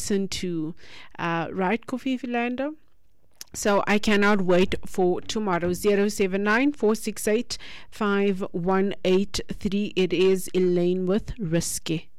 listen to, right, Kofi Philando? So I cannot wait for tomorrow. 079-468-5183. It is Elaine with Risky.